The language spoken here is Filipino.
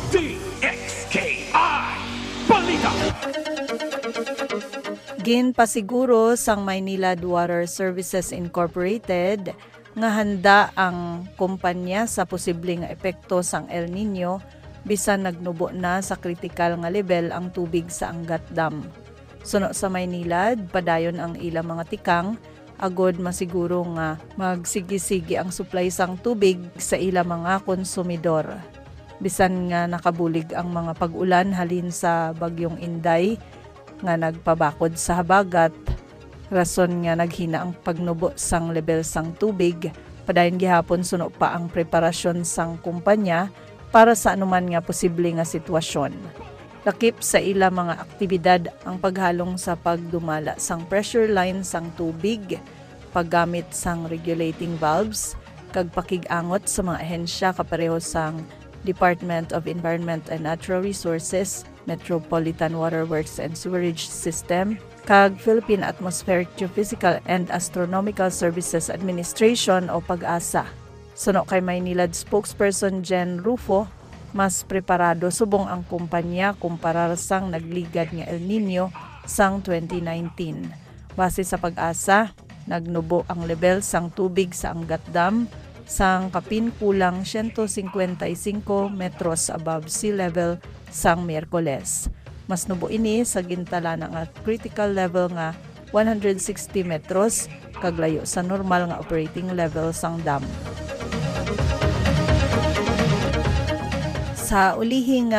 DXKI Balita. Ginpasiguro sang Maynilad Water Services Incorporated nga handa ang kumpanya sa posibleng epekto sang El Nino bisan nagnubo na sa kritikal nga level ang tubig sa Angat Dam. Suno sa Maynilad, padayon ang ilang mga tikang agod masiguro nga magsigi-sigi ang supply sang tubig sa ilang mga konsumidor. Bisan nga nakabulig ang mga pag-ulan halin sa bagyong Inday nga nagpabakod sa habagat, rason nga naghina ang pagnubo sang level sang tubig, padayon gihapon suno pa ang preparasyon sang kumpanya para sa anuman nga posible nga sitwasyon. Lakip sa ila mga aktibidad ang paghalong sa pagdumala sang pressure line sang tubig, paggamit sang regulating valves, kag pakig-angot sa mga ahensya kapareho sang Department of Environment and Natural Resources, Metropolitan Water Works and Sewerage System, kag Philippine Atmospheric Geophysical and Astronomical Services Administration o PAGASA. Suno kay Maynilad spokesperson Jen Rufo, mas preparado subong ang kumpanya kumpara sang nagligad nga El Nino sang 2019. Base sa PAGASA, nagnubo ang level sang tubig sa Angat Dam sang kapin kulang 155 metros above sea level sang Miyerkules. Mas nubo ini sa gintala nga critical level nga 160 metros kaglayo sa normal nga operating level sang dam. Sa ulihing